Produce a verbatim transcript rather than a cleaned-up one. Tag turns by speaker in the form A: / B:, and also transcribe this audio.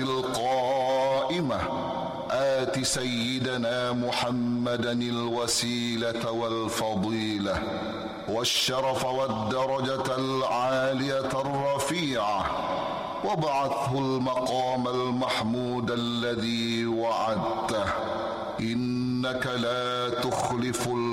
A: القائمة آت سيدنا محمدا الوسيلة والفضيلة والشرف والدرجة العالية الرفيعة وابعثه المقام المحمود الذي وعدته إنك لا تخلف